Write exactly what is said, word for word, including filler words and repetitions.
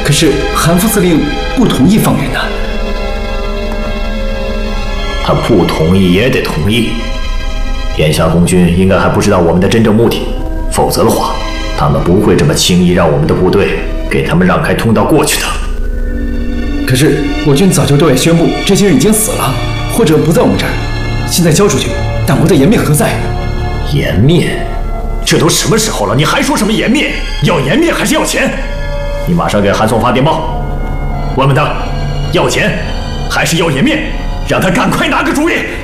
可是韩副司令不同意放人呐。 他不同意也得同意。天下共军应该还不知道我们的真正目的，否则的话，他们不会这么轻易让我们的部队给他们让开通道过去的。 可是我军早就对外宣布，这些人已经死了，或者不在我们这儿。现在交出去，党国的颜面何在？ 颜面？这都什么时候了，你还说什么颜面？要颜面还是要钱？你马上给韩松发电报，问问他，要钱还是要颜面，让他赶快拿个主意。